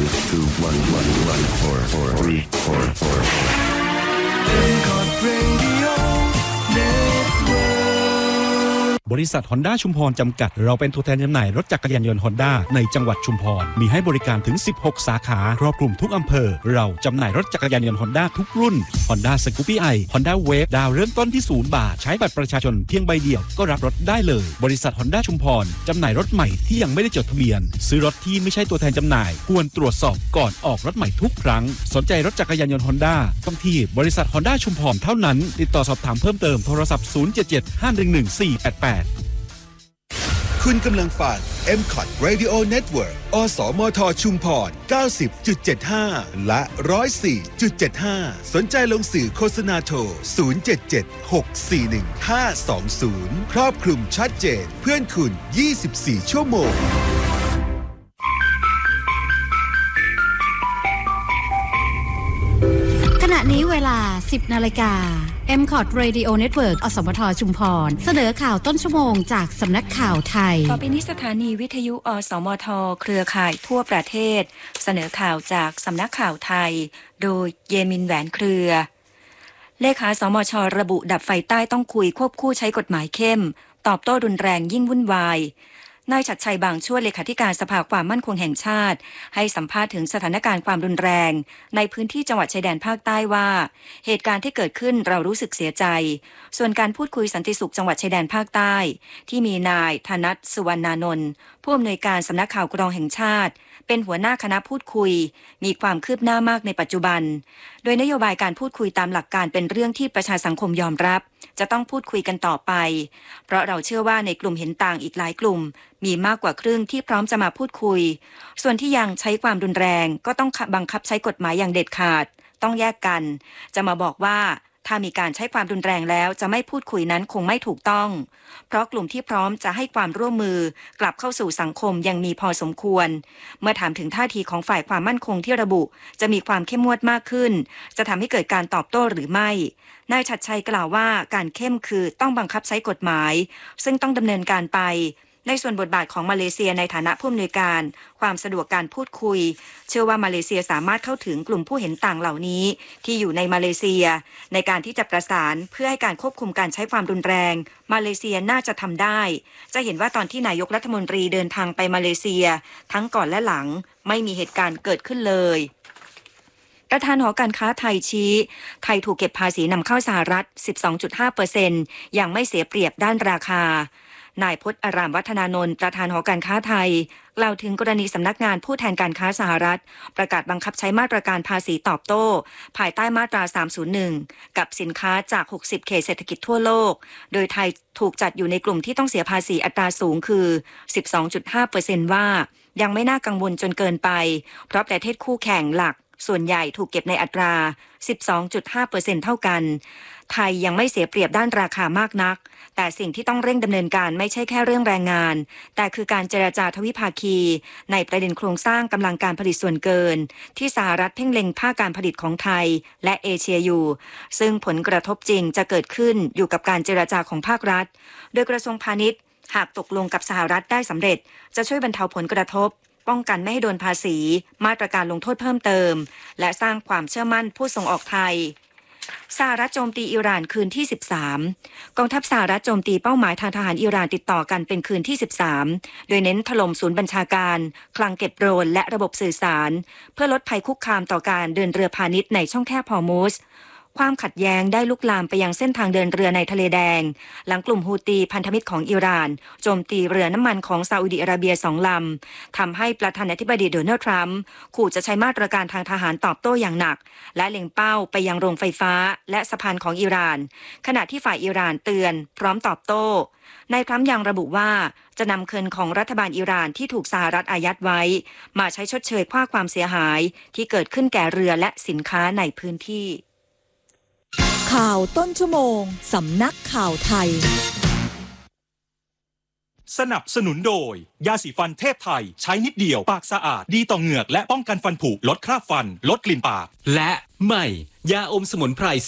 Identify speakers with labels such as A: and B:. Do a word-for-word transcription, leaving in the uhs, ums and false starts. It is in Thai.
A: two one one one four four three four four เอ็ม คอร์ด Radio Network
B: บริษัท Honda ชุมพรจำกัดเราเป็นตัวแทนจำหน่ายรถจักรยานยนต์ Honda ในจังหวัดชุมพรมีให้บริการถึงสิบหกสาขาครอบคลุมทุกอำเภอเราจำหน่ายรถจักรยานยนต์ Honda ทุกรุ่น Honda Scoopy i Honda Wave ดาวเริ่มต้นที่ศูนย์บาทใช้บัตรประชาชนเพียงใบเดียวก็รับรถได้เลยบริษัท Honda ชุมพรจำหน่ายรถใหม่ที่ยังไม่ได้จดทะเบียนซื้อรถที่ไม่ใช่ตัวแทนจำหน่ายควรตรวจสอบก่อนออกรถใหม่ทุกครั้งสนใจรถจักรยานยนต์ Honda ต้องที่บริษัท Honda ชุมพรเท่านั้นติดต่อสอบถามเพิ่มเติมโทรศัพท์ศูนย์ เจ็ด เจ็ด ห้า หนึ่ง หนึ่ง สี่ แปด แปด
C: คุณกำลังฟัง เอ็ม คอร์ด Radio Network อสมทชุมพร เก้าสิบจุดเจ็ดห้า และ หนึ่งร้อยสี่จุดเจ็ดห้า สนใจลงสื่อโฆษณาโทร ศูนย์ เจ็ด เจ็ด หก สี่ หนึ่ง ห้า สอง ศูนย์ ครอบคลุมชัดเจนเพื่อนคุณ ยี่สิบสี่ ชั่วโมง
D: ขณะนี้เวลา สิบ นาฬิกา เอ็ม คอร์ด Radio Network อสมทชุมพรเสนอข่าวต้นชั่วโมงจากสำนักข่าวไทย
E: ต่อไปนี้สถานีวิทยุอสมทเครือข่ายทั่วประเทศเสนอข่าวจากสำนักข่าวไทยโดยเยมินแหวนเครือเลขาสมชระบุดับไฟใต้ต้องคุยควบคู่ใช้กฎหมายเข้มตอบโต้รุนแรงยิ่งวุ่นวายนายชัดชัยบางช่วยเลขาธิการสภาความมั่นคงแห่งชาติให้สัมภาษณ์ถึงสถานการณ์ความรุนแรงในพื้นที่จังหวัดชายแดนภาคใต้ว่าเหตุการณ์ที่เกิดขึ้นเรารู้สึกเสียใจส่วนการพูดคุยสันติสุขจังหวัดชายแดนภาคใต้ที่มีนายธนัทสุวรรณานนท์ผู้อำนวยการสำนักข่าวกรองแห่งชาติเป็นหัวหน้าคณะพูดคุยมีความคืบหน้ามากในปัจจุบันโดยนโยบายการพูดคุยตามหลักการเป็นเรื่องที่ประชาสังคมยอมรับจะต้องพูดคุยกันต่อไปเพราะเราเชื่อว่าในกลุ่มเห็นต่างอีกหลายกลุ่มมีมากกว่าครึ่งที่พร้อมจะมาพูดคุยส่วนที่ยังใช้ความรุนแรงก็ต้องบังคับใช้กฎหมายอย่างเด็ดขาดต้องแยกกันจะมาบอกว่าถ้ามีการใช้ความรุนแรงแล้วจะไม่พูดคุยนั้นคงไม่ถูกต้องเพราะกลุ่มที่พร้อมจะให้ความร่วมมือกลับเข้าสู่สังคมยังมีพอสมควรเมื่อถามถึงท่าทีของฝ่ายความมั่นคงที่ระบุจะมีความเข้มงวดมากขึ้นจะทำให้เกิดการตอบโต้หรือไม่นายชัดชัยกล่าวว่าการเข้มคือต้องบังคับใช้กฎหมายซึ่งต้องดำเนินการไปในส่วนบทบาทของมาเลเซียในฐานะผู้อำนวยการความสะดวกการพูดคุยเชื่อว่ามาเลเซียสามารถเข้าถึงกลุ่มผู้เห็นต่างเหล่านี้ที่อยู่ในมาเลเซียในการที่จะประสานเพื่อให้การควบคุมการใช้ความรุนแรงมาเลเซียน่าจะทำได้จะเห็นว่าตอนที่นายกรัฐมนตรีเดินทางไปมาเลเซียทั้งก่อนและหลังไม่มีเหตุการณ์เกิดขึ้นเลยประธานหอการค้าไทยชี้ไทยถูกเก็บภาษีนำเข้าสหรัฐ สิบสองจุดห้าเปอร์เซ็นต์ อย่างไม่เสียเปรียบด้านราคานายพจน์อารามวัฒนานนท์ประธานหอการค้าไทยกล่าวถึงกรณีสำนักงานผู้แทนการค้าสหรัฐประกาศบังคับใช้มาตรการภาษีตอบโต้ภายใต้มาตราสามศูนย์หนึ่งกับสินค้าจากหกสิบเขตเศรษฐกิจทั่วโลกโดยไทยถูกจัดอยู่ในกลุ่มที่ต้องเสียภาษีอัตราสูงคือ สิบสองจุดห้าเปอร์เซ็นต์ ว่ายังไม่น่ากังวลจนเกินไปเพราะประเทศคู่แข่งหลักส่วนใหญ่ถูกเก็บในอัตรา สิบสองจุดห้าเปอร์เซ็นต์ เท่ากันไทยยังไม่เสียเปรียบด้านราคามากนักแต่สิ่งที่ต้องเร่งดำเนินการไม่ใช่แค่เรื่องแรงงานแต่คือการเจรจาทวิภาคีในประเด็นโครงสร้างกำลังการผลิตส่วนเกินที่สหรัฐเพ่งเล็งภาคการผลิตของไทยและเอเชียอยู่ซึ่งผลกระทบจริงจะเกิดขึ้นอยู่กับการเจรจาของภาครัฐโดยกระทรวงพาณิชย์หากตกลงกับสหรัฐได้สำเร็จจะช่วยบรรเทาผลกระทบป้องกันไม่ให้โดนภาษีมาตรการลงโทษเพิ่มเติมและสร้างความเชื่อมั่นผู้ส่งออกไทยสหรัฐโจมตีอิหร่านคืนที่สิบสามกองทัพสหรัฐโจมตีเป้าหมายทางทหารอิหร่านติดต่อกันเป็นคืนที่สิบสามโดยเน้นถล่มศูนย์บัญชาการคลังเก็บโดรนและระบบสื่อสารเพื่อลดภัยคุกคามต่อการเดินเรือพาณิชย์ในช่องแคบฮอร์มุซความขัดแย้งได้ลุกลามไปยังเส้นทางเดินเรือในทะเลแดงหลังกลุ่มฮูตีพันธมิตรของอิหร่านโจมตีเรือน้ำมันของซาอุดิอาระเบียสองลำทำให้ประธานาธิบดีโดนัลด์ทรัมป์ขู่จะใช้มาตรการทางทหารตอบโต้อย่างหนักและเล็งเป้าไปยังโรงไฟฟ้าและสะพานของอิหร่านขณะที่ฝ่ายอิหร่านเตือนพร้อมตอบโต้นายทรัมป์ยังระบุว่าจะนำเงินของรัฐบาลอิหร่านที่ถูกสหรัฐอายัดไว้มาใช้ชดเชยค่าความเสียหายที่เกิดขึ้นแก่เรือและสินค้าในพื้นที่
F: ข่าวต้นชั่วโมงสำนักข่าวไทย
G: สนับสนุนโดยยาสีฟันเทพไทยใช้นิดเดียวปากสะอาดดีต่อเหงือกและป้องกันฟันผุลดคราบฟันลดกลิ่นปาก
H: และใหม่ยาอมสมุนไพร